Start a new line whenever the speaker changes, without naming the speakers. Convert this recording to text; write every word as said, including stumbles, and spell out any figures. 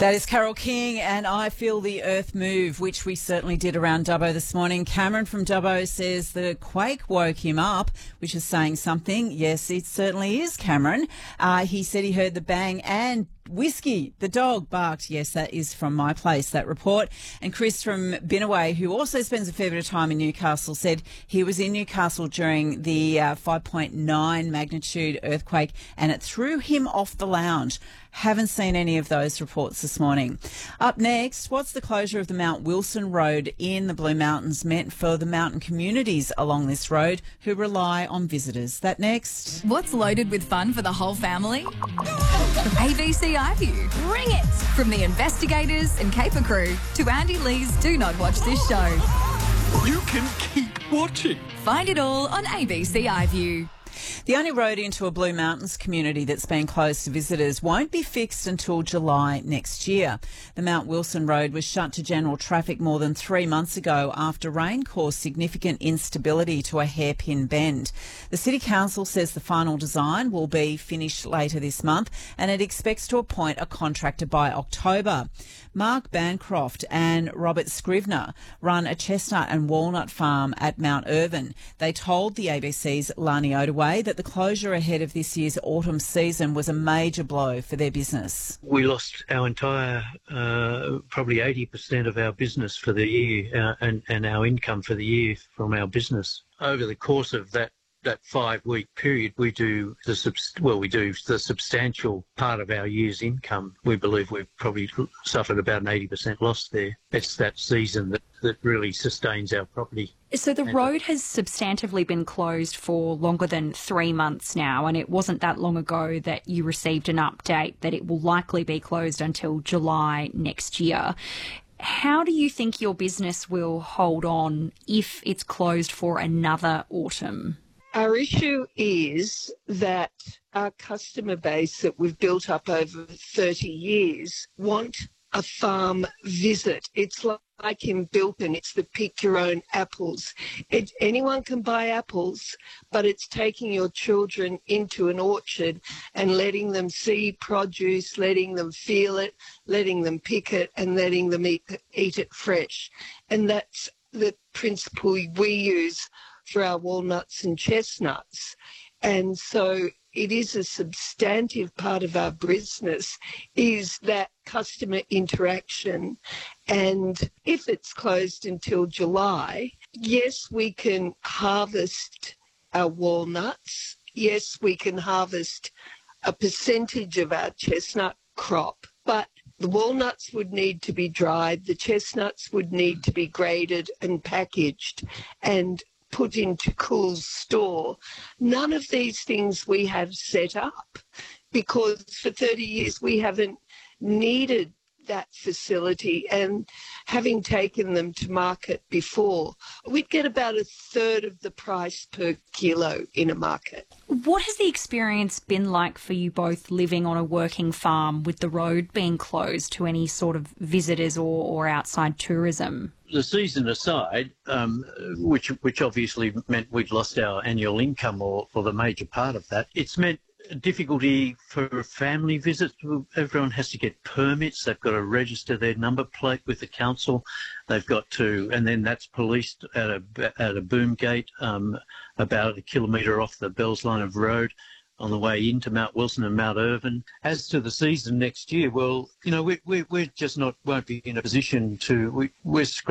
That is Carole King and I Feel the Earth Move, which we certainly did around Dubbo this morning. Cameron from Dubbo says the quake woke him up, which is saying something. Yes, it certainly is, Cameron. Uh, he said he heard the bang and Whiskey, the dog, barked. Yes, that is from my place, that report. And Chris from Binnaway, who also spends a fair bit of time in Newcastle, said he was in Newcastle during the uh, five point nine magnitude earthquake and it threw him off the lounge. Haven't seen any of those reports this morning. Up next, what's the closure of the Mount Wilson Road in the Blue Mountains meant for the mountain communities along this road who rely on visitors? That next.
What's loaded with fun for the whole family? A B C iView. Bring it! From the investigators and caper crew to Andy Lee's Do Not Watch This Show.
You can keep watching.
Find it all on A B C iView.
The only road into a Blue Mountains community that's been closed to visitors won't be fixed until July next year. The Mount Wilson Road was shut to general traffic more than three months ago after rain caused significant instability to a hairpin bend. The City Council says the final design will be finished later this month and it expects to appoint a contractor by October. Mark Bancroft and Robert Scrivener run a chestnut and walnut farm at Mount Irvin. They told the A B C's Lani Otaway that the closure ahead of this year's autumn season was a major blow for their business.
We lost our entire, uh, probably eighty percent of our business for the year uh, and, and our income for the year from our business. Over the course of that that five-week period, we do the subst- well, we do the substantial part of our year's income. We believe we've probably suffered about an eighty percent loss there. It's that season that, that really sustains our property.
So the road has substantively been closed for longer than three months now, and it wasn't that long ago that you received an update that it will likely be closed until July next year. How do you think your business will hold on if it's closed for another autumn?
Our issue is that our customer base that we've built up over thirty years want a farm visit. It's like in Bilpin, it's the pick your own apples. It, anyone can buy apples, but it's taking your children into an orchard and letting them see produce, letting them feel it, letting them pick it and letting them eat, eat it fresh. And that's the principle we use for our walnuts and chestnuts. And so it is a substantive part of our business, is that customer interaction. And if it's closed until July, yes, we can harvest our walnuts. Yes, we can harvest a percentage of our chestnut crop, but the walnuts would need to be dried, the chestnuts would need to be graded and packaged and put into cool store. None of these things we have set up because for thirty years we haven't needed that facility, and having taken them to market before, we'd get about a third of the price per kilo in a market.
What has the experience been like for you both living on a working farm with the road being closed to any sort of visitors or, or outside tourism?
The season aside, um, which which obviously meant we'd lost our annual income or for the major part of that, it's meant difficulty for family visits. Everyone has to get permits. They've got to register their number plate with the council. They've got to, and then that's policed at a at a boom gate um, about a kilometre off the Bells Line of Road on the way into Mount Wilson and Mount Irvin. As to the season next year, well, you know, we we we're just not won't be in a position to we we're.